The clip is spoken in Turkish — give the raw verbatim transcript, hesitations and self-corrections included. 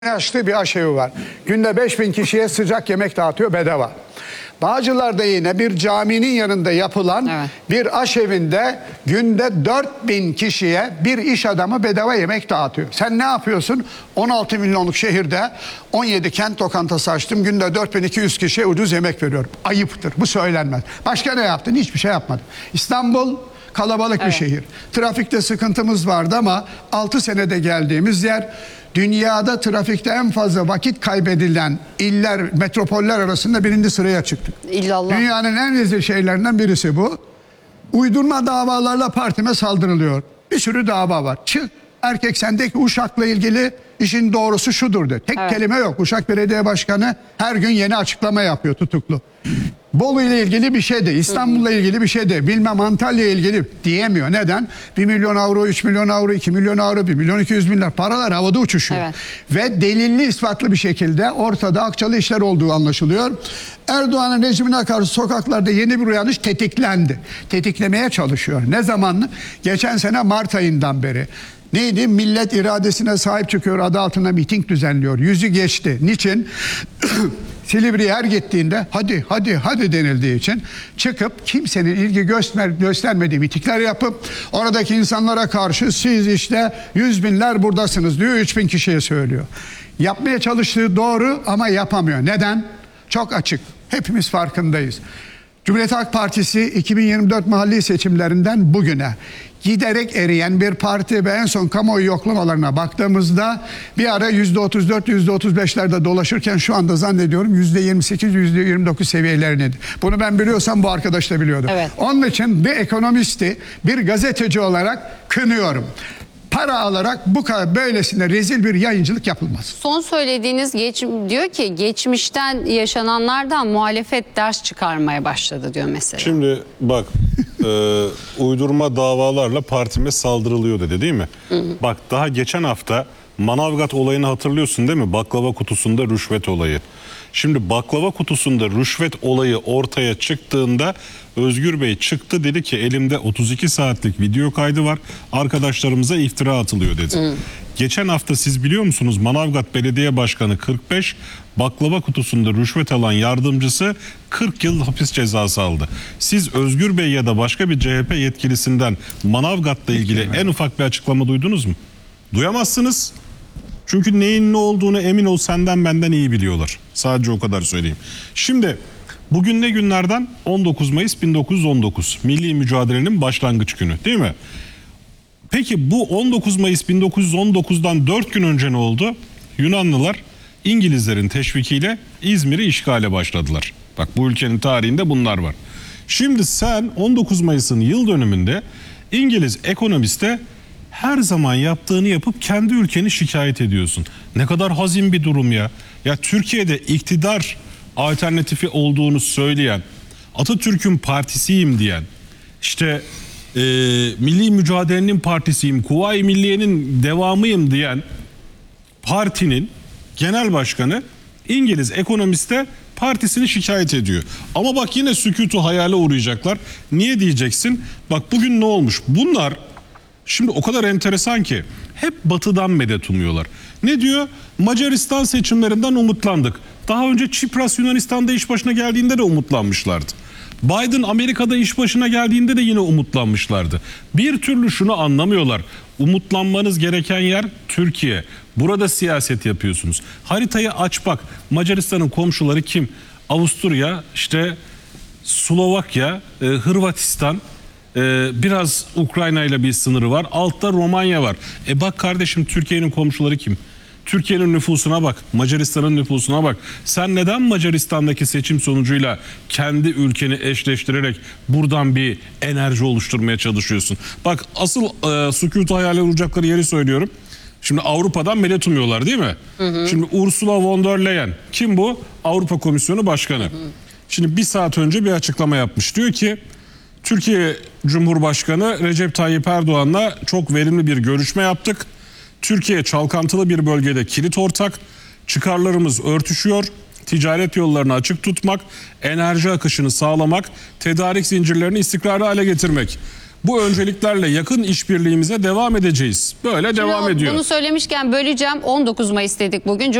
Açtığı bir aşevi var. Günde beş bin kişiye sıcak yemek dağıtıyor bedava. Bağcılar'da yine bir caminin yanında yapılan evet. bir aşevinde günde dört bin kişiye bir iş adamı bedava yemek dağıtıyor. Sen ne yapıyorsun? on altı milyonluk şehirde on yedi kent lokantası açtım. Günde dört bin iki yüz kişiye ucuz yemek veriyorum. Ayıptır. Bu söylenmez. Başka ne yaptın? Hiçbir şey yapmadım. İstanbul kalabalık evet. bir şehir. Trafikte sıkıntımız vardı ama altı senede geldiğimiz yer, dünyada trafikte en fazla vakit kaybedilen iller, metropoller arasında birinci sıraya çıktık. İllallah. Dünyanın en rezil şeylerinden birisi bu. Uydurma davalarla partime saldırılıyor. Bir sürü dava var. Çık, erkek sendeki Uşak'la ilgili işin doğrusu şudur de. Tek evet. kelime yok. Uşak Belediye Başkanı her gün yeni açıklama yapıyor tutuklu. Bolu ile ilgili bir şey de, İstanbul'la ilgili bir şey de, bilmem Antalya ile ilgili diyemiyor. Neden? bir milyon avro, üç milyon avro, iki milyon avro, bir milyon iki yüz milyar paralar havada uçuşuyor. Evet. Ve delilli ispatlı bir şekilde ortada akçalı işler olduğu anlaşılıyor. Erdoğan'ın rejimine karşı sokaklarda yeni bir uyanış tetiklendi. Tetiklemeye çalışıyor. Ne zaman? Geçen sene Mart ayından beri. Neydi? Millet iradesine sahip çıkıyor adı altında miting düzenliyor. Yüzü geçti. Niçin? Silivri'ye her gittiğinde hadi hadi hadi denildiği için çıkıp kimsenin ilgi göster göstermediği mitikler yapıp oradaki insanlara karşı siz işte yüz binler buradasınız diyor, üç bin kişiye söylüyor. Yapmaya çalıştığı doğru ama yapamıyor. Neden? Çok açık. Hepimiz farkındayız. Cumhuriyet Halk Partisi iki bin yirmi dört mahalli seçimlerinden bugüne giderek eriyen bir parti ve en son kamuoyu yoklamalarına baktığımızda bir ara yüzde otuz dört yüzde otuz beşlerde dolaşırken şu anda zannediyorum yüzde yirmi sekiz yüzde yirmi dokuz seviyelerinde. Bunu ben biliyorsam bu arkadaş da biliyordu. Evet. Onun için bir ekonomisti, bir gazeteci olarak kınıyorum. Para alarak bu kadar böylesine rezil bir yayıncılık yapılmaz. Son söylediğiniz geç, diyor ki geçmişten yaşananlardan muhalefet ders çıkarmaya başladı diyor mesela. Şimdi bak e, uydurma davalarla partime saldırılıyor dedi değil mi? Hı hı. Bak daha geçen hafta Manavgat olayını hatırlıyorsun değil mi? Baklava kutusunda rüşvet olayı. Şimdi baklava kutusunda rüşvet olayı ortaya çıktığında Özgür Bey çıktı, dedi ki elimde otuz iki saatlik video kaydı var, arkadaşlarımıza iftira atılıyor dedi. Hı. Geçen hafta siz biliyor musunuz Manavgat Belediye Başkanı kırk beş, baklava kutusunda rüşvet alan yardımcısı kırk yıl hapis cezası aldı. Siz Özgür Bey ya da başka bir C H P yetkilisinden Manavgat'la ilgili en ufak bir açıklama duydunuz mu? Duyamazsınız. Çünkü neyin ne olduğunu emin ol senden benden iyi biliyorlar. Sadece o kadar söyleyeyim. Şimdi bugün ne günlerden? on dokuz Mayıs bin dokuz yüz on dokuz. Milli mücadelenin başlangıç günü değil mi? Peki bu on dokuz Mayıs bin dokuz yüz on dokuz'dan dört gün önce ne oldu? Yunanlılar İngilizlerin teşvikiyle İzmir'i işgale başladılar. Bak bu ülkenin tarihinde bunlar var. Şimdi sen on dokuz Mayıs'ın yıl dönümünde İngiliz ekonomiste her zaman yaptığını yapıp kendi ülkeni şikayet ediyorsun. Ne kadar hazin bir durum ya. Ya Türkiye'de iktidar alternatifi olduğunu söyleyen, Atatürk'ün partisiyim diyen, işte e, milli mücadelenin partisiyim, Kuvayi Milliye'nin devamıyım diyen partinin genel başkanı İngiliz ekonomiste partisini şikayet ediyor. Ama bak yine sükutu hayale uğrayacaklar. Niye diyeceksin? Bak bugün ne olmuş? Bunlar şimdi o kadar enteresan ki hep batıdan medet umuyorlar. Ne diyor? Macaristan seçimlerinden umutlandık. Daha önce Çipras Yunanistan'da iş başına geldiğinde de umutlanmışlardı. Biden Amerika'da iş başına geldiğinde de yine umutlanmışlardı. Bir türlü şunu anlamıyorlar. Umutlanmanız gereken yer Türkiye. Burada siyaset yapıyorsunuz. Haritayı aç bak. Macaristan'ın komşuları kim? Avusturya, işte Slovakya, e, Hırvatistan, Ee, biraz Ukrayna ile bir sınırı var. Altta Romanya var. E bak kardeşim, Türkiye'nin komşuları kim? Türkiye'nin nüfusuna bak. Macaristan'ın nüfusuna bak. Sen neden Macaristan'daki seçim sonucuyla kendi ülkeni eşleştirerek buradan bir enerji oluşturmaya çalışıyorsun? Bak asıl e, sükutu hayale vuracakları yeri söylüyorum. Şimdi Avrupa'dan medet umuyorlar değil mi? Hı hı. Şimdi Ursula von der Leyen. Kim bu? Avrupa Komisyonu Başkanı. Hı hı. Şimdi bir saat önce bir açıklama yapmış. Diyor ki Türkiye Cumhurbaşkanı Recep Tayyip Erdoğan'la çok verimli bir görüşme yaptık. Türkiye çalkantılı bir bölgede kilit ortak. Çıkarlarımız örtüşüyor. Ticaret yollarını açık tutmak, enerji akışını sağlamak, tedarik zincirlerini istikrarlı hale getirmek. Bu önceliklerle yakın işbirliğimize devam edeceğiz. Böyle devam Şimdi ediyor. Bunu söylemişken böleceğim. on dokuz Mayıs dedik bugün.